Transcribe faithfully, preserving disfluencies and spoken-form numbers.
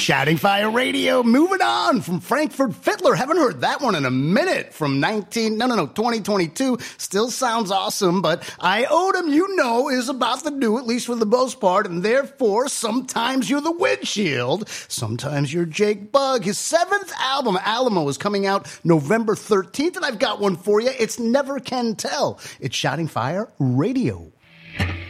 Shouting Fire Radio, moving on from Frankfurt Fiddler. Haven't heard that one in a minute from nineteen, no, no, no, twenty twenty-two. Still sounds awesome, but Iodum, you know, is about the new, at least for the most part, and therefore, sometimes you're the windshield, sometimes you're Jake Bugg. His seventh album, Alamo, is coming out November thirteenth, and I've got one for you. It's Never Can Tell. It's Shouting Fire Radio.